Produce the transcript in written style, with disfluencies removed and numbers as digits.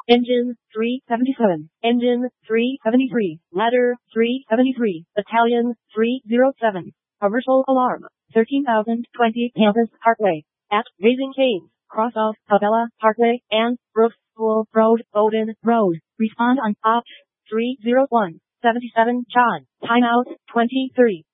Engine 377. Engine 373. Ladder 373. Battalion 307. Commercial alarm. 13,020 Campus Parkway. At Raising Cane's, cross off Pavella Parkway and Brooks School Road, Bowden Road. Respond on OPS 301. 77 John. Timeout 2030.